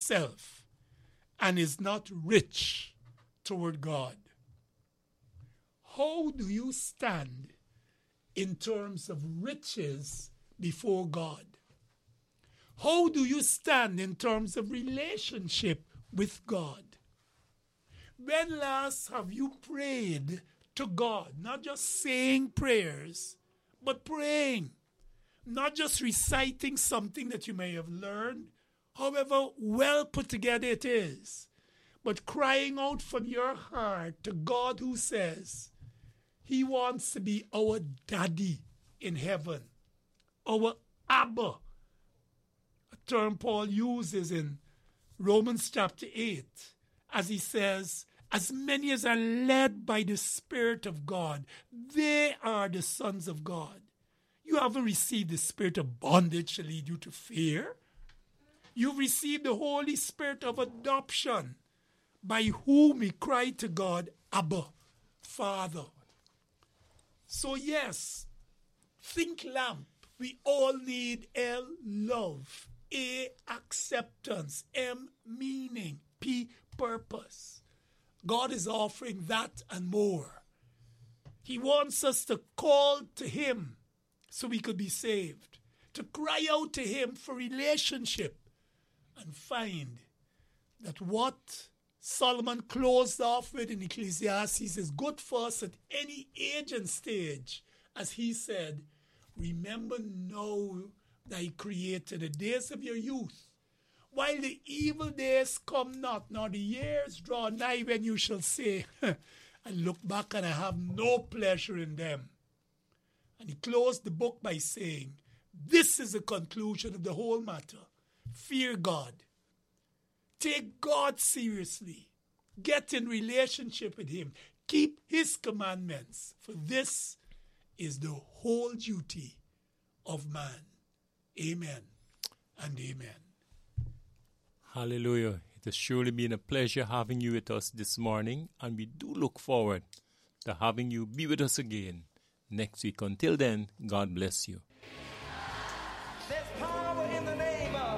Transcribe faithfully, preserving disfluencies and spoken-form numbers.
himself and is not rich toward God. How do you stand in terms of riches before God? How do you stand in terms of relationship with God? When last have you prayed to God? Not just saying prayers, but praying. Not just reciting something that you may have learned, however well put together it is, but crying out from your heart to God who says he wants to be our daddy in heaven, our Abba, a term Paul uses in Romans chapter eight, as he says, as many as are led by the Spirit of God, they are the sons of God. You haven't received the spirit of bondage to lead you to fear. You've received the Holy Spirit of adoption, by whom we cry to God, Abba, Father. So yes, think lamp. We all need L, love. A, acceptance. M, meaning. P, purpose. God is offering that and more. He wants us to call to him so we could be saved, to cry out to him for relationship, and find that what Solomon closed off with in Ecclesiastes is good for us at any age and stage. As he said, remember now that he created the days of your youth, while the evil days come not, nor the years draw nigh when you shall say, I look back and I have no pleasure in them. And he closed the book by saying, this is the conclusion of the whole matter. Fear God. Take God seriously. Get in relationship with him. Keep his commandments. For this is the whole duty of man. Amen and amen. Hallelujah. It has surely been a pleasure having you with us this morning, and we do look forward to having you be with us again next week. Until then, God bless you.